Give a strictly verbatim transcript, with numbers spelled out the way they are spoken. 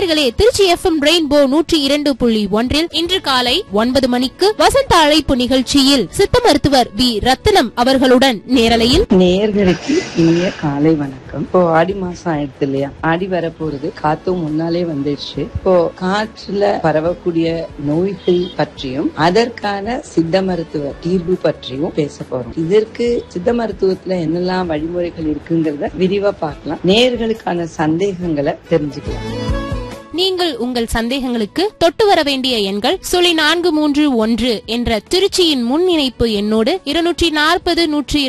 நேயர்களே, Trichy F M rainbow நூற்றி இரண்டு புள்ளி ஒன்றில் இன்று காலை ஒன்பது மணிக்கு வசந்த அழைப்பு நிகழ்ச்சியில் சித்த மருத்துவர் வி ரத்தினம் அவர்களுடன் நேரலையில் நேயர்களுக்கு இனிய காலை வணக்கம். இப்போ ஆடி மாசம் ஆயிடுது இல்லையா? ஆடி வர போறது, காத்தும் முன்னாலே வந்துடுச்சு. இப்போ காற்றுல பரவக்கூடிய நோய்கள் பற்றியும் அதற்கான சித்த மருத்துவ தீர்வு பற்றியும் பேச போறோம். இதற்கு சித்த மருத்துவத்துல என்னெல்லாம் வழிமுறைகள் இருக்குங்கிறத விரிவா பார்க்கலாம். நேயர்களுக்கான சந்தேகங்களை தெரிஞ்சுக்கலாம். நீங்கள் உங்கள் சந்தேகங்களுக்கு தொட்டு வர வேண்டிய எண்கள் சுழி நான்கு மூன்று ஒன்று என்ற திருச்சியின் முன் இணைப்பு எண்ணோடு இருநூற்றி நாற்பது நூற்றி